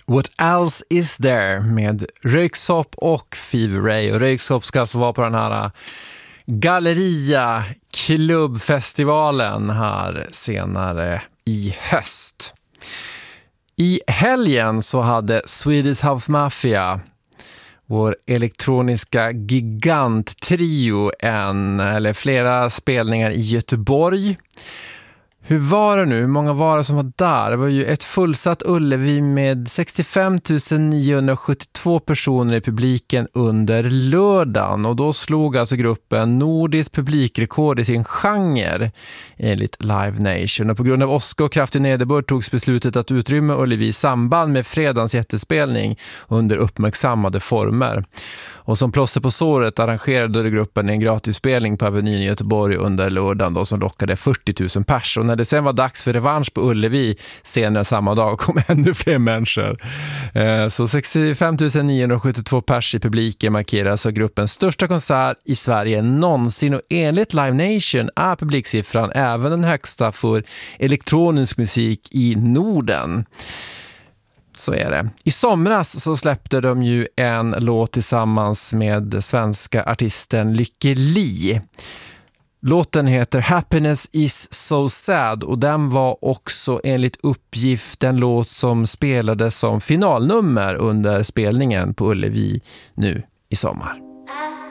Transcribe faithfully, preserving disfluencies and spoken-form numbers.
What else is there med Röyksopp och Fever Ray. Och Röyksopp ska alltså vara på den här Galleria klubbfestivalen här senare i höst. I helgen så hade Swedish House Mafia, vår elektroniska giganttrio, en eller flera spelningar i Göteborg. Hur var det nu? Hur många var det som var där? Det var ju ett fullsatt Ullevi med sextiofem tusen niohundrasjuttiotvå personer i publiken under lördagen. Och då slog alltså gruppen nordiskt publikrekord i sin genre enligt Live Nation. Och på grund av åska och kraftig nederbörd togs beslutet att utrymma Ullevi i samband med fredagens jättespelning under uppmärksammade former. Och som plåster på såret arrangerade gruppen en gratisspelning på Avenyn i Göteborg under lördagen då, som lockade fyrtio tusen pers. Och när det sen var dags för revansch på Ullevi senare samma dag kom ännu fler människor. Så sextiofem tusen niohundrasjuttiotvå pers i publiken markeras av gruppens största konsert i Sverige någonsin. Och enligt Live Nation är publiksiffran även den högsta för elektronisk musik i Norden. Så är det. I somras så släppte de ju en låt tillsammans med svenska artisten Lykke Li. Låten heter Happiness is so sad och den var också enligt uppgift en låt som spelades som finalnummer under spelningen på Ullevi nu i sommar.